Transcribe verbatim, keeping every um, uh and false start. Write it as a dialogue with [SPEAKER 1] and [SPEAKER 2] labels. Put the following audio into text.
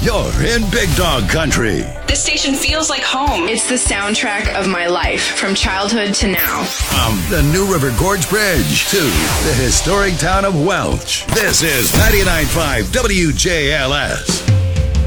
[SPEAKER 1] You're in Big Dog Country.
[SPEAKER 2] This station feels like home.
[SPEAKER 3] It's the soundtrack of my life, from childhood to now.
[SPEAKER 1] From the New River Gorge Bridge to the historic town of Welch, this is ninety-nine point five W J L S.